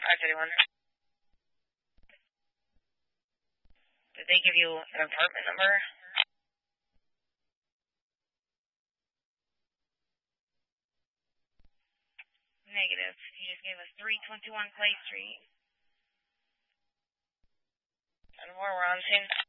531. Did they give you an apartment number? Negative. You just gave us 321 Clay Street. And we're on 10.